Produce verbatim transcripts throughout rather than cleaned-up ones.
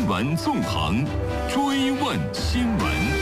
闻纵横，追问新闻。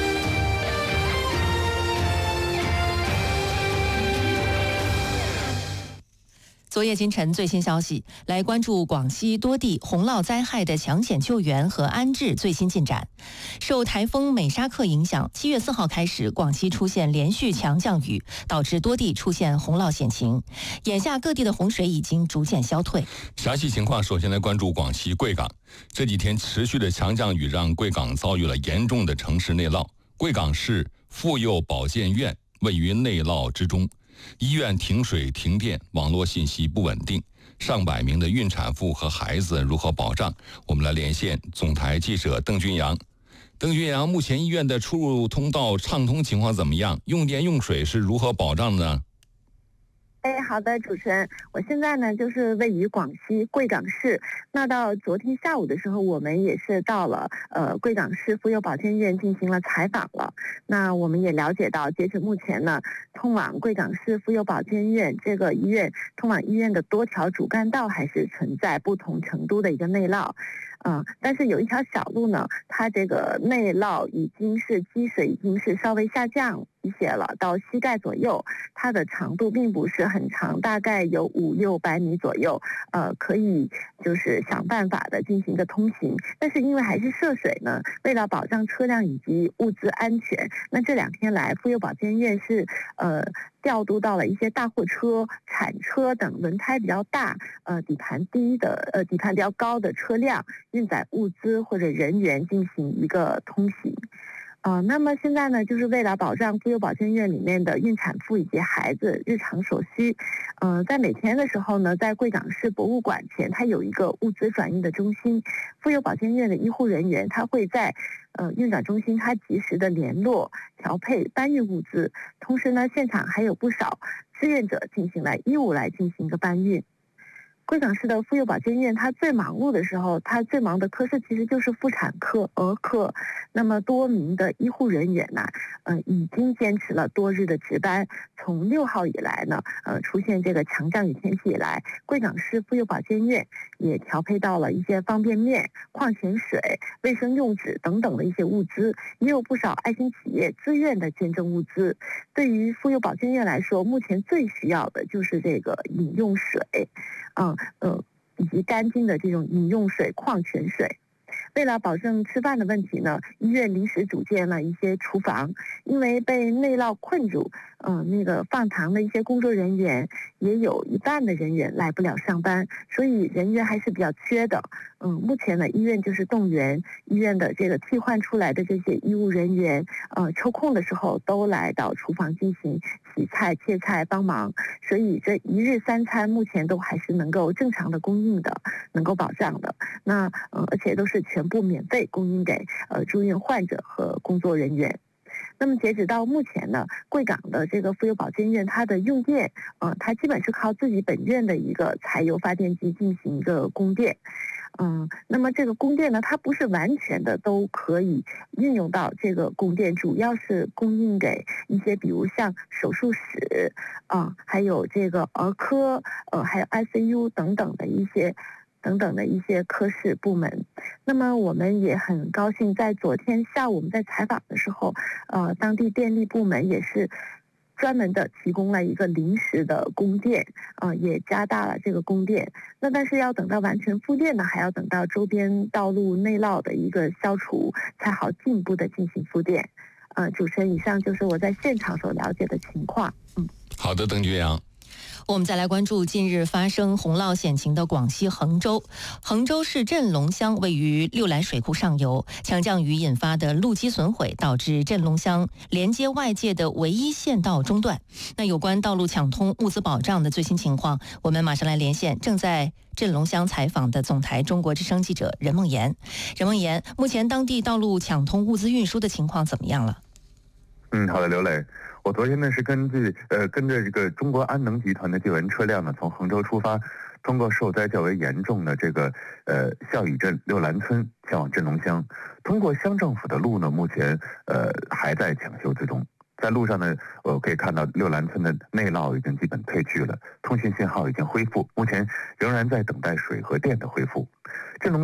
昨夜今晨最新消息，来关注广西多地洪涝灾害的抢险救援和安置最新进展。受台风美沙克影响，七月四号开始，广西出现连续强降雨，导致多地出现洪涝险情。眼下各地的洪水已经逐渐消退。 详细情况，首先来关注广西贵港。这几天持续的强降雨让贵港遭遇了严重的城市内涝。贵港市妇幼保健院位于内涝之中。医院停水停电，网络信息不稳定，上百名的孕产妇和孩子如何保障？我们来连线总台记者邓军阳。邓军阳，目前医院的出入通道畅通情况怎么样？用电用水是如何保障的呢？ 哎，好的，主持人，我现在呢就是位于广西贵港市。那到昨天下午的时候，我们也是到了呃贵港市妇幼保健院进行了采访了。那我们也了解到，截止目前呢，通往贵港市妇幼保健院这个医院，通往医院的多条主干道还是存在不同程度的一个内涝。嗯，但是有一条小路呢，它这个内涝已经是积水已经是稍微下降一些了，到膝盖左右，它的长度并不是很长，大概有五六百米左右，呃，可以就是想办法的进行一个通行。但是因为还是涉水呢，为了保障车辆以及物资安全，那这两天来妇幼保健院是呃调度到了一些大货车、铲车等轮胎比较大、呃底盘低的、呃底盘比较高的车辆，运载物资或者人员进行一个通行。呃，那么现在呢，就是为了保障妇幼保健院里面的孕产妇以及孩子日常所需，呃，在每天的时候呢，在贵港市博物馆前，它有一个物资转运的中心，妇幼保健院的医护人员他会在呃运转中心，他及时的联络、调配、搬运物资，同时呢，现场还有不少志愿者进行了义务来进行一个搬运。贵港市的妇幼保健院，它最忙碌的时候，它最忙的科室其实就是妇产科、儿科。那么多名的医护人员呢，呃，已经坚持了多日的值班。从六号以来呢，呃，出现这个强降雨天气以来，贵港市妇幼保健院也调配到了一些方便面、矿泉水、卫生用纸等等的一些物资，也有不少爱心企业自愿的捐赠物资。对于妇幼保健院来说，目前最需要的就是这个饮用水。嗯呃，以及干净的这种饮用水、矿泉水。为了保证吃饭的问题呢，医院临时组建了一些厨房，因为被内涝困住，嗯、呃，那个放糖的一些工作人员也有一半的人员来不了上班，所以人员还是比较缺的。嗯，目前呢，医院就是动员医院的这个替换出来的这些医务人员，呃，抽空的时候都来到厨房进行洗菜、切菜帮忙，所以这一日三餐目前都还是能够正常的供应的，能够保障的。那呃，而且都是全部免费供应给呃住院患者和工作人员。那么截止到目前呢，贵港的这个妇幼保健院，它的用电，呃，它基本是靠自己本院的一个柴油发电机进行一个供电。嗯，那么这个供电呢，它不是完全的都可以运用到这个供电，主要是供应给一些，比如像手术室啊、呃，还有这个儿科，呃，还有 I C U 等等的一些。等等的一些科室部门。那么我们也很高兴，在昨天下午我们在采访的时候，呃，当地电力部门也是专门的提供了一个临时的供电，啊、呃，也加大了这个供电。那但是要等到完全复电呢，还要等到周边道路内涝的一个消除，才好进一步的进行复电。呃，主持人，以上就是我在现场所了解的情况。嗯， 好的，邓军阳。 我们再来关注近日发生洪涝险情的广西衡州。衡州市镇龙乡位于六兰水库上游，强降雨引发的路基损毁，导致镇龙乡连接外界的唯一县道中断。那有关道路抢通、物资保障的最新情况，我们马上来连线正在镇龙乡采访的总台中国之声记者任梦妍。任梦妍，目前当地道路抢通、物资运输的情况怎么样了？ 嗯，好的，刘磊。我昨天呢是根据呃跟着这个中国安能集团的救援车辆呢，从衡州出发，通过受灾较为严重的这个呃孝屿镇六兰村前往镇龙乡。通过乡政府的路呢，目前呃还在抢修之中。在路上呢，我可以看到六兰村的内涝已经基本退去了，通信信号已经恢复，目前仍然在等待水和电的恢复。镇龙